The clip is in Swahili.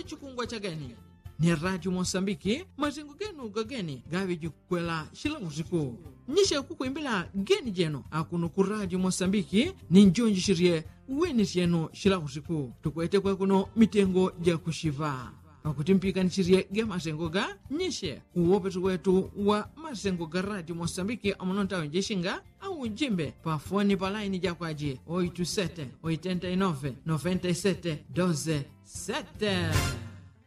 chikungwa chageni ni Radio Mosambiki mazengo genu gageni gavi jukwela shilangu ziku nyisha kukuimbila geni jeno akuno ku Radio Mosambiki ni njonji shirie weni jeno shilangu ziku tukwete kwa kuno mitengo ja kushiva akutimpika nchirie ga mazengo ga nyishe uwopetu wetu wa mazengo ga Radio Mosambiki amunonta wenjeshinga au njimbe pa foni pa line ja kwaji 87 89 97 12 7